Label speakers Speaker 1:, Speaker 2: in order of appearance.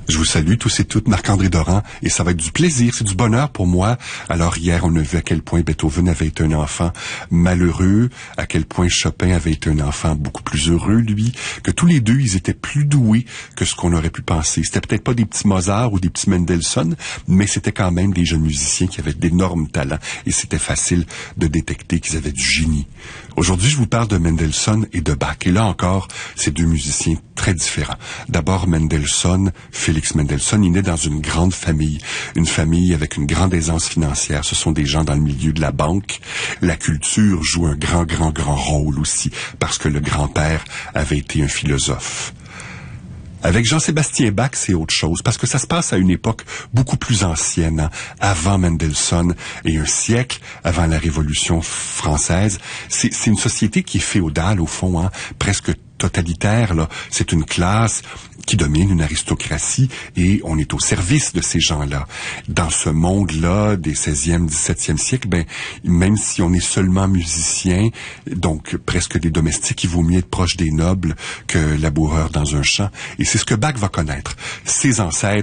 Speaker 1: Je vous salue tous et toutes, Marc-André Doran, et ça va être du plaisir, c'est du bonheur pour moi. Alors hier, on a vu à quel point Beethoven avait été un enfant malheureux, à quel point Chopin avait été un enfant beaucoup plus heureux, lui, que tous les deux, ils étaient plus doués que ce qu'on aurait pu penser. C'était peut-être pas des petits Mozart ou des petits Mendelssohn, mais c'était quand même des jeunes musiciens qui avaient d'énormes talents, et c'était facile de détecter qu'ils avaient du génie. Aujourd'hui, je vous parle de Mendelssohn et de Bach, et là encore, c'est deux musiciens très différents. D'abord, Mendelssohn, Félix Mendelssohn, il naît dans une grande famille, une famille avec une grande aisance financière. Ce sont des gens dans le milieu de la banque. La culture joue un grand rôle aussi, parce que le grand-père avait été un philosophe. Avec Jean-Sébastien Bach, c'est autre chose, parce que ça se passe à une époque beaucoup plus ancienne, hein, avant Mendelssohn et un siècle avant la Révolution française. C'est une société qui est féodale, au fond, hein, presque totalitaire, là. C'est une classe qui domine, une aristocratie, et on est au service de ces gens-là. Dans ce monde-là des 16e, 17e siècles, même si on est seulement musicien, donc presque des domestiques, il vaut mieux être proche des nobles que laboureur dans un champ. Et c'est ce que Bach va connaître. Ses ancêtres